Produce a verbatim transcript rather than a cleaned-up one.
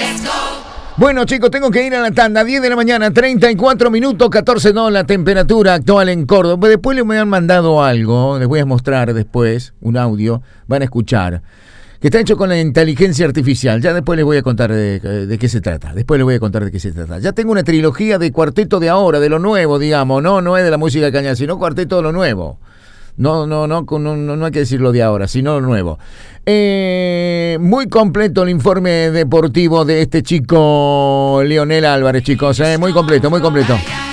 Bueno, chicos, tengo que ir a la tanda. diez de la mañana, treinta y cuatro minutos, catorce no la temperatura actual en Córdoba. Después me han mandado algo, les voy a mostrar después, un audio, van a escuchar, que está hecho con la inteligencia artificial. Ya después les voy a contar de, de qué se trata. Después les voy a contar de qué se trata. Ya tengo una trilogía de cuarteto de ahora, de lo nuevo, digamos. No, no es de la música de caña, sino cuarteto de lo nuevo. No, no, no, no, no, no hay que decirlo de ahora, sino lo nuevo. Eh, muy completo el informe deportivo de este chico Leonel Álvarez, chicos. Eh, muy completo, muy completo.